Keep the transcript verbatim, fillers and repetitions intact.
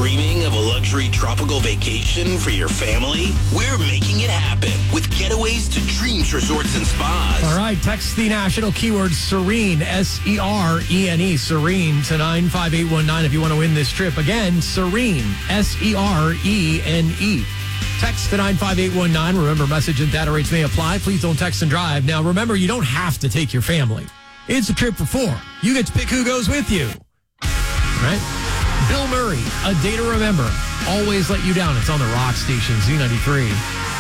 Dreaming of a luxury tropical vacation for your family? We're making it happen with getaways to Dreams Resorts and Spas. All right, text the national keyword Serene, S E R E N E, Serene, to nine five eight one nine if you want to win this trip. Again, Serene, S E R E N E. Text to nine five eight one nine. Remember, message and data rates may apply. Please don't text and drive. Now, remember, you don't have to take your family. It's a trip for four. You get to pick who goes with you. Right? Bill Murray, A Day to Remember. Always Let You Down. It's on the Rock Station, Z ninety-three.